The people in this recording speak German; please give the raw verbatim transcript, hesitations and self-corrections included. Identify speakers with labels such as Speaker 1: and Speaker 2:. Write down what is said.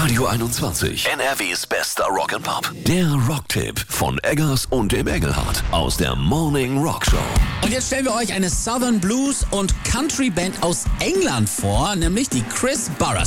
Speaker 1: Radio einundzwanzig, N R Ws bester Rock'n'Pop. Der Rocktipp von Eggers und dem Engelhardt aus der Morning Rock Show.
Speaker 2: Und jetzt stellen wir euch eine Southern Blues und Country Band aus England vor, nämlich die Chris Burres.